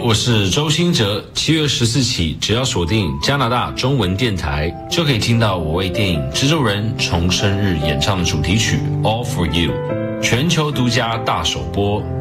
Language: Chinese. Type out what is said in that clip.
我是周兴哲。7月14起，只要锁定加拿大中文电台，就可以听到我为电影《蜘蛛人》重生日演唱的主题曲《All for You》，全球独家大首播。